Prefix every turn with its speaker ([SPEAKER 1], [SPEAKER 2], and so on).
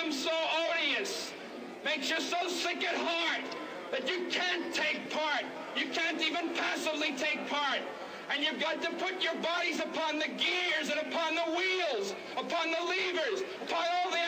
[SPEAKER 1] become so odious, makes you so sick at heart that you can't take part. You can't even passively take part. And you've got to put your bodies upon the gears and upon the wheels, upon the levers, upon all the